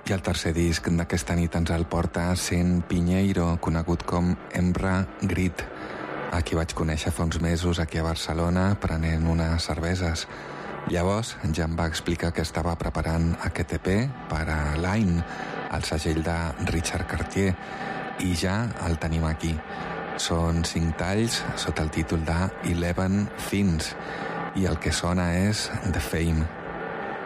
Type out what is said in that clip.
I el tercer disc d'aquesta nit ens el porta Sen Pinheiro, conegut com Embra Grit, a qui vaig conèixer fa uns mesos aquí a Barcelona prenent unes cerveses. Llavors ja em va explicar que estava preparant aquest EP per a Line, el segell de Richard Cartier, i ja el tenim aquí. Són 5 talls sota el títol de 11 Things, i el que sona és The Fame.